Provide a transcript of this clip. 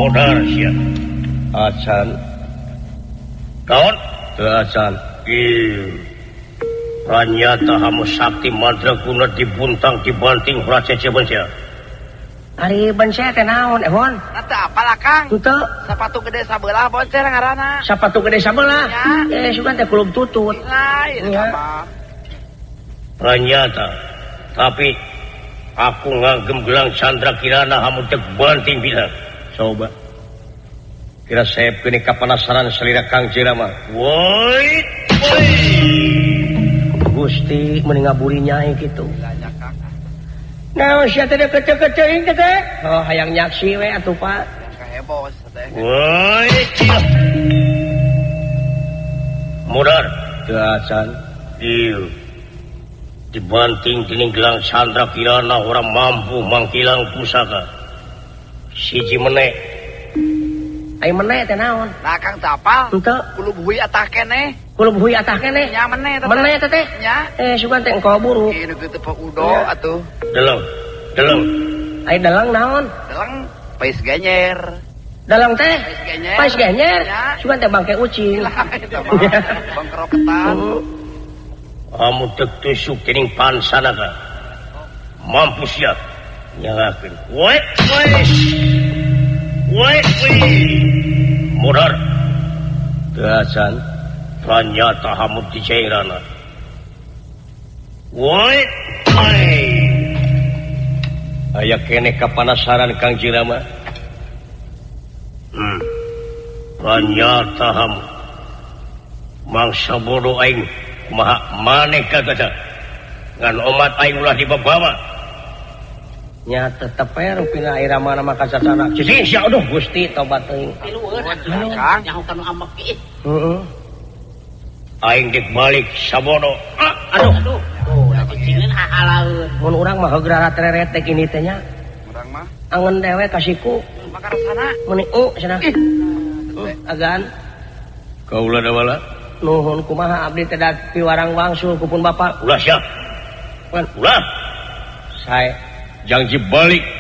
modal sia. Acan. Naon? Teu acan. Ternyata hamu sakti mandraguna dibuntang dibanting ulah ceceban sia. Ari Boncer teh naon Hon? Eta apalah Kang? Henteu. Sepatu gede sabelah Boncer ngaranna. Sepatu gede sabelah. Sugan teh kulub tutut. Lain Ya. Ternyata tapi aku ngagem gelang Chandra Kirana hamu teu banting bisa. Coba. Kira saya kini kapanasaran selira Kang Jira mah. Woi. Gusti mending ngaburi nyai kitu. Banyak Kang. Naon sia teh kece-keceing teh? Oh hayang nyaksi we atuh Pak. Kaheboh teh. Woi. Modal. Teu acan. Iya. Dibanting dening gelang Chandra Kirana orang mampu mangkilang pusaka. Siji meneh. Ai meneh teh naon? Nah Kang teu apal. Henteu. Kulub huy atah keneh. Kulub huy atah keneh. Nya meneh teh. Meneh teh. Nya. Sugan teh engkau buru. Ieu teu Pak Udo atuh. Deleng. Ai dalang naon? Deleng pais ganyer. Dalang teh. Pais ganyer. Pais ganyer. Ya. Sugan teh bangke ucing. Lah eta mah bangkeroketan. Kamu tusuk dening pansana ka. Mampu sia. Nyalakeun. Woi. Modal. Teu acan. Ternyata hamu dicairana. Woi. Aya keneh kapanasaran Kang Jira mah. Ternyata hamu mangsa bodoh aing kumaha maneh kagata ngan omat aing ulah dibawa. Nya tetep we rupina irama nama kasasana. Cicing sia aduh Gusti tobat teuing. Kang. Nyaho kanu amek ieu. Heeh. Aing dik balik sabodo. Aduh. Tuh, cicingin hahalaeun. Mun urang mah hegrara treret teh kitu teh nya. Urang mah Angeun dewe kasiku makaresana. meuni cenah. Agan Kaula da wala. nuhun kumaha abdi teh da piwarang wangsul kupun Bapak. Ulah sia. Pan Ulah. sae Janji balik